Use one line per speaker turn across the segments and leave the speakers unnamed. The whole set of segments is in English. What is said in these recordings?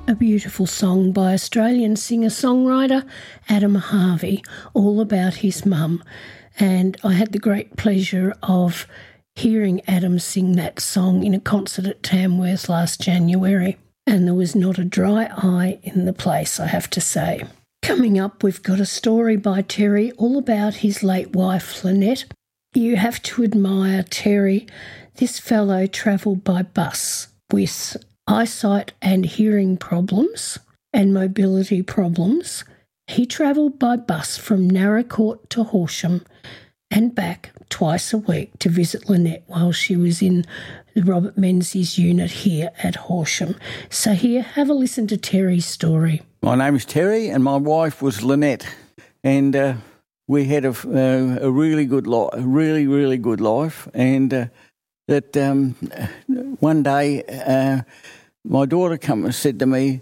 A beautiful song by Australian singer-songwriter Adam Harvey, all about his mum. And I had the great pleasure of hearing Adam sing that song in a concert at Tamworth last January. And there was not a dry eye in the place, I have to say. Coming up, we've got a story by Terry all about his late wife, Lynette. You have to admire Terry. This fellow travelled by bus with eyesight and hearing problems and mobility problems. He travelled by bus from Narracourt to Horsham and back twice a week to visit Lynette while she was in the Robert Menzies unit here at Horsham. So here, have a listen to Terry's story.
My name is Terry and my wife was Lynette, and we had a really good life, really good life, and that one day my daughter came and said to me,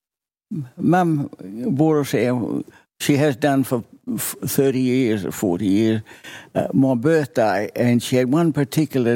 Mum bought us our, she has done for 30 years or 40 years, my birthday, and she had one particular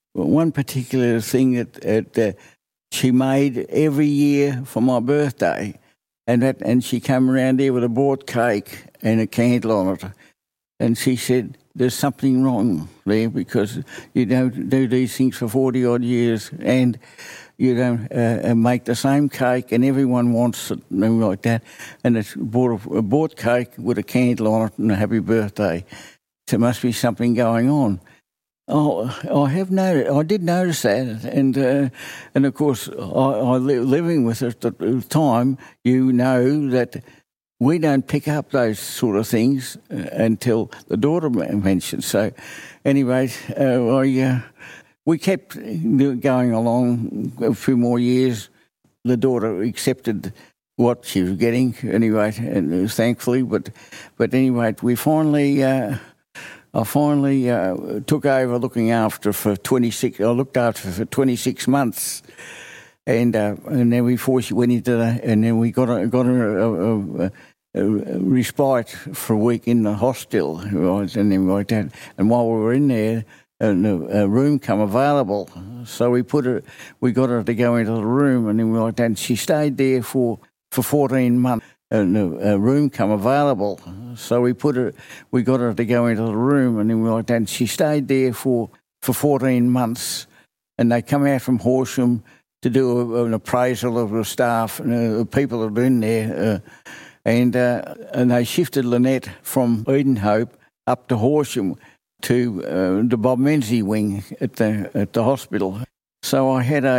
thing that she made every year for my birthday, and she came around there with a bought cake and a candle on it, and she said, there's something wrong there because you don't do these things for 40-odd years and you don't make the same cake and everyone wants it and like that. And it's a bought cake with a candle on it and a happy birthday. So there must be something going on. Oh, I did notice that, and of course, living with her at the time, you know that we don't pick up those sort of things until the daughter mentions. So, anyway, we kept going along a few more years. The daughter accepted what she was getting anyway, and thankfully. But anyway, we finally, I finally took over looking after for 26. I looked after her for 26 months. And then before she went into and then we got her a respite for a week in the hospital, right, and then like that. And while we were in there, a room come available, so we got her to go into the room, and then like that. And she stayed there for 14 months. And a room come available, so we got her to go into the room, and then like that. And she stayed there for 14 months, and they come out from Horsham to do an appraisal of the staff and the people that have been there, and they shifted Lynette from Edenhope up to Horsham to the Bob Menzies wing at the hospital. So I had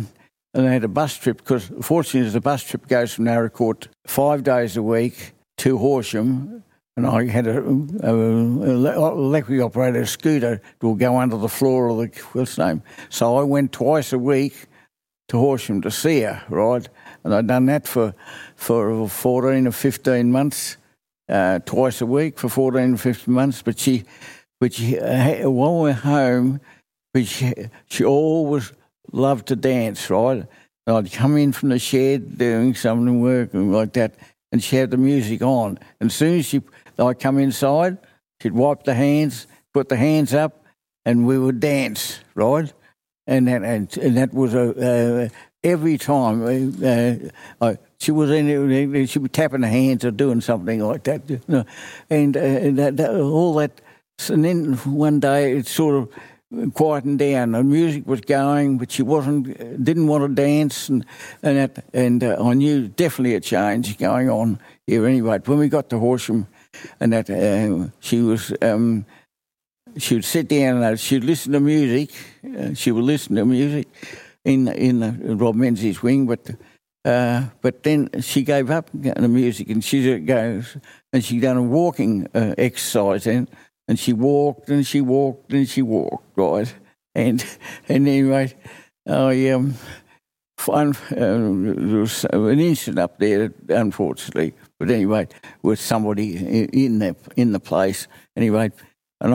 a bus trip, because fortunately the bus trip goes from Narracourt 5 days a week to Horsham, and I had a electric operated scooter that will go under the floor of the what's name. So I went twice a week to Horsham to see her, right? And I'd done that for 14 or 15 months, twice a week for 14 or 15 months. But she while we're home, she always loved to dance, right? And I'd come in from the shed doing some work and like that, and she had the music on. And as soon as I'd come inside, she'd wipe the hands, put the hands up, and we would dance, right? And that was every time she was in, she would tapping the hands or doing something like that, you know, and that all that. And then one day it sort of quietened down. The music was going, but she didn't want to dance, and I knew definitely a change going on here. Anyway, when we got to Horsham, and that she would sit down and she'd listen to music. She would listen to music in the Rob Menzies wing, but then she gave up the music and she goes and she done a walking exercise and she walked and she walked and she walked, right? And anyway, there was an incident up there, unfortunately. But anyway, with somebody in the place. Anyway. And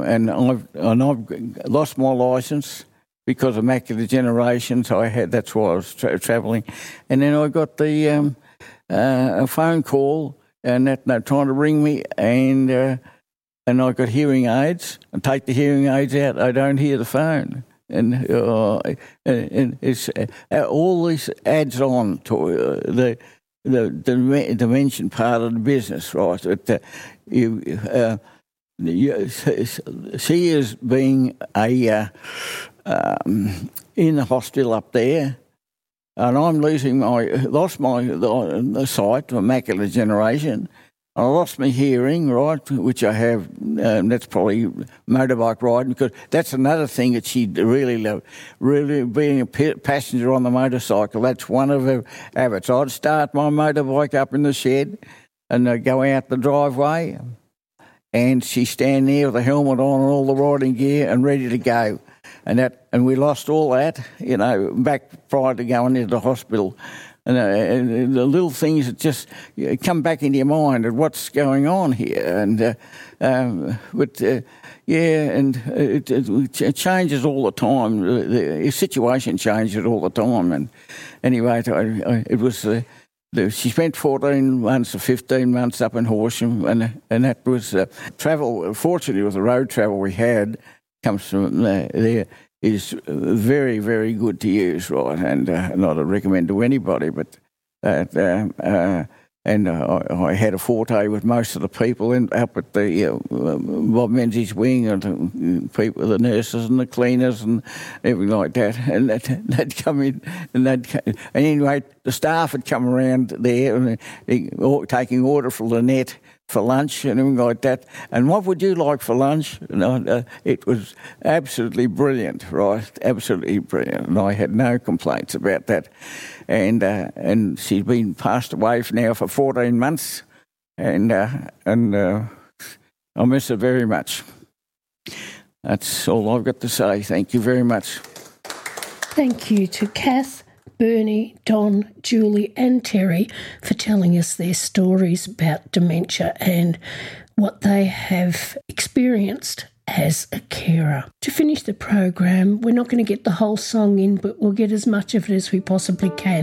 I've lost my licence because of macular degeneration. So that's why I was travelling. And then I got a phone call, and they're trying to ring me, and I got hearing aids. And take the hearing aids out, I don't hear the phone. and it's all this adds on to the dimension part of the business, right? That she is being in the hospital up there, and I'm lost my sight to macular degeneration. I lost my hearing, right, which I have. That's probably motorbike riding, because that's another thing that she really loved, really being a passenger on the motorcycle. That's one of her habits. I'd start my motorbike up in the shed and I'd go out the driveway, and she'd stand there with the helmet on and all the riding gear and ready to go. And we lost all that, back prior to going into the hospital. And the little things that just come back into your mind and what's going on here. And it changes all the time. The situation changes all the time. And anyway, it was she spent 14 months or 15 months up in Horsham, and that was travel. Fortunately, with the road travel we had, comes from there, is very, very good to use, right? And not to recommend to anybody, but I had a forte with most of the people up at the Bob Menzies wing, and the people, the nurses and the cleaners and everything like that. And they'd come in, and anyway, the staff would come around there and taking order for Lynette for lunch and everything like that. And what would you like for lunch? It was absolutely brilliant, right? Absolutely brilliant. And I had no complaints about that. And she's been passed away now for 14 months, and I miss her very much. That's all I've got to say. Thank you very much.
Thank you to Kath, Bernie, Don, Julie and Terry for telling us their stories about dementia and what they have experienced as a carer. To finish the program, we're not going to get the whole song in, but we'll get as much of it as we possibly can.